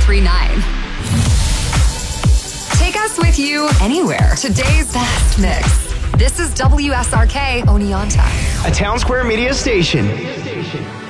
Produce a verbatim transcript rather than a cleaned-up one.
three nine. Take us with you anywhere. Today's best mix. This is W S R K Oneonta. A Town Square Media station.